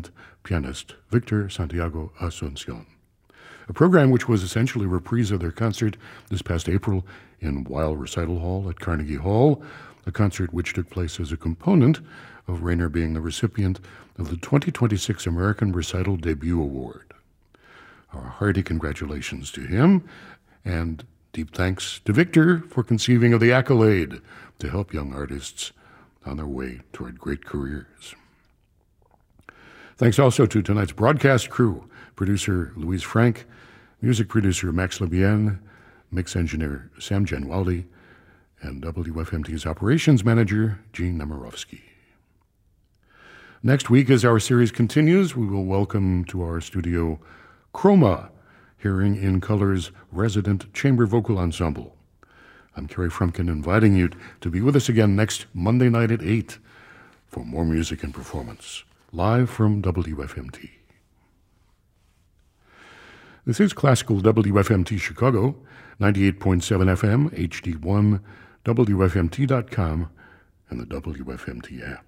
and pianist Victor Santiago Asuncion. A program which was essentially a reprise of their concert this past April in Weil Recital Hall at Carnegie Hall, a concert which took place as a component of Rainer being the recipient of the 2026 American Recital Debut Award. Our hearty congratulations to him, and deep thanks to Victor for conceiving of the accolade to help young artists on their way toward great careers. Thanks also to tonight's broadcast crew, producer Louise Frank, music producer Max Lebienne, mix engineer Sam Genwaldi, and WFMT's operations manager Gene Nemirovsky. Next week, as our series continues, we will welcome to our studio Chroma, Hearing in Color's resident chamber vocal ensemble. I'm Kerry Frumkin, inviting you to be with us again next Monday night at 8 for more music and performance, live from WFMT. This is Classical WFMT Chicago, 98.7 FM, HD1, WFMT.com, and the WFMT app.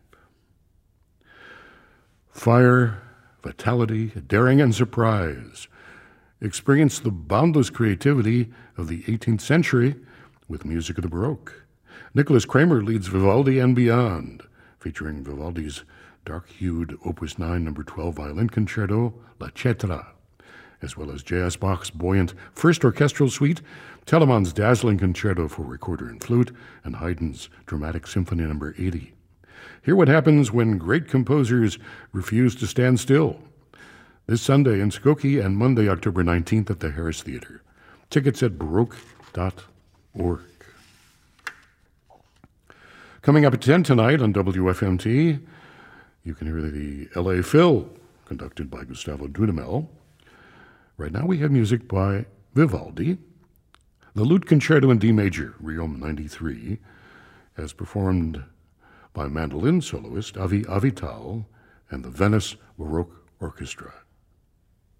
Fire, vitality, daring, and surprise. Experience the boundless creativity of the 18th century with music of the Baroque. Nicholas Kramer leads Vivaldi and Beyond, featuring Vivaldi's dark-hued Opus 9 No. 12 violin concerto, La Cetra, as well as J.S. Bach's buoyant First Orchestral Suite, Telemann's dazzling concerto for recorder and flute, and Haydn's dramatic Symphony No. 80. Hear what happens when great composers refuse to stand still. This Sunday in Skokie and Monday, October 19th at the Harris Theater. Tickets at baroque.org. Coming up at 10 tonight on WFMT, you can hear the L.A. Phil, conducted by Gustavo Dudamel. Right now we have music by Vivaldi, the Lute Concerto in D Major, Riom 93, as performed by mandolin soloist Avi Avital and the Venice Baroque Orchestra.